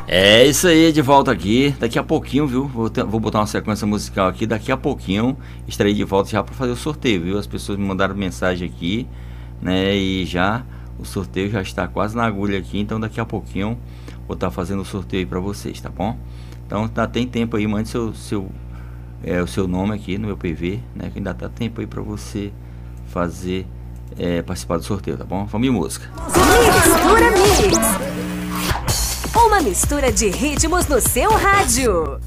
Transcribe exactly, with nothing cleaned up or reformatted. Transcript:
É isso aí, de volta aqui. Daqui a pouquinho, viu? Vou, ter, vou botar uma sequência musical aqui. Daqui a pouquinho estarei de volta já para fazer o sorteio, viu? As pessoas me mandaram mensagem aqui, né? E já o sorteio já está quase na agulha aqui. Então daqui a pouquinho vou estar fazendo o sorteio aí para vocês, tá bom? Então ainda tem tempo aí, mande seu, seu, é, o seu nome aqui no meu P V, né? Que ainda tá tempo aí para você fazer, é, participar do sorteio, tá bom? Vamos de música. Mistura Mix. Uma mistura de ritmos no seu rádio.